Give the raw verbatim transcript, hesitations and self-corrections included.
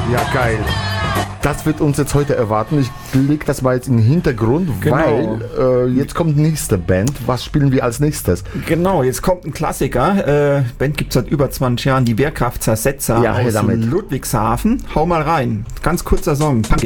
Ja, geil. Das wird uns jetzt heute erwarten. Ich lege das mal jetzt in den Hintergrund, Genau. weil äh, jetzt kommt nächste Band. Was spielen wir als nächstes? Genau, jetzt kommt ein Klassiker. Äh, Band gibt es seit über zwanzig Jahren, die Wehrkraft Zersetzer Ja, her aus damit. Ludwigshafen. Hau mal rein. Ganz kurzer Song. Punkig.